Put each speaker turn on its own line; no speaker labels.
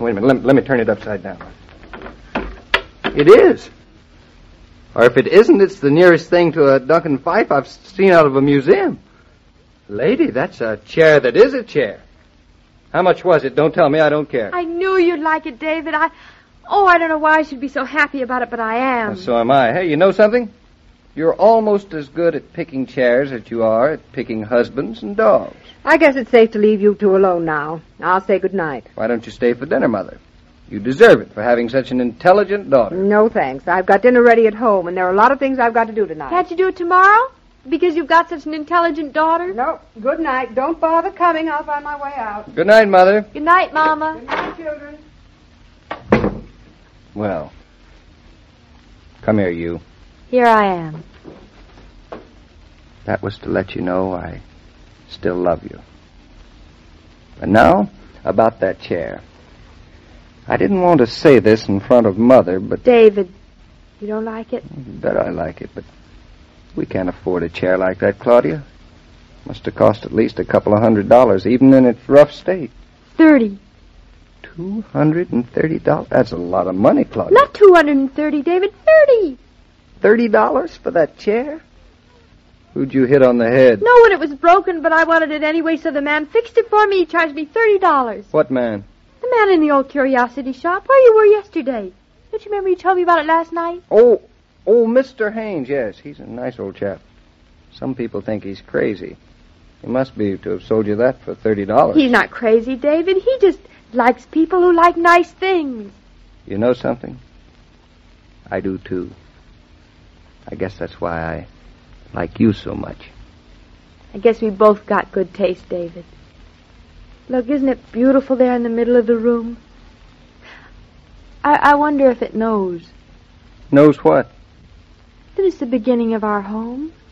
Wait a minute. Let me turn it upside down. It is. Or if it isn't, it's the nearest thing to a Duncan Fife I've seen out of a museum. Lady, that's a chair that is a chair. How much was it? Don't tell me. I don't care.
I knew you'd like it, David. I don't know why I should be so happy about it, but I am.
Well, so am I. Hey, you know something? You're almost as good at picking chairs as you are at picking husbands and dogs.
I guess it's safe to leave you two alone now. I'll say good night.
Why don't you stay for dinner, Mother? You deserve it for having such an intelligent daughter.
No, thanks. I've got dinner ready at home, and there are a lot of things I've got to do tonight.
Can't you do it tomorrow? Because you've got such an intelligent daughter?
No. Good night. Don't bother coming. I'll find my way out.
Good night, Mother.
Good night, Mama.
Good night, children.
Well, come here, you.
Here I am.
That was to let you know I still love you. And now, about that chair. I didn't want to say this in front of Mother, but...
David, you don't like it?
You bet I like it, but we can't afford a chair like that, Claudia. Must have cost at least a couple of $100, even in its rough state.
30.
$230? That's a lot of money, Claudia.
Not 230, David. 30.
$30 for that chair? Who'd you hit on the head?
No, when it was broken, but I wanted it anyway, so the man fixed it for me. He charged me $30.
What man?
The man in the old curiosity shop, where you were yesterday. Don't you remember you told me about it last night?
Oh, Mr. Haynes, yes. He's a nice old chap. Some people think he's crazy. He must be to have sold you that for $30.
He's not crazy, David. He just likes people who like nice things.
You know something? I do, too. I guess that's why I like you so much.
I guess we both got good taste, David. Look, isn't it beautiful there in the middle of the room? I wonder if it knows.
Knows what?
That it's the beginning of our home.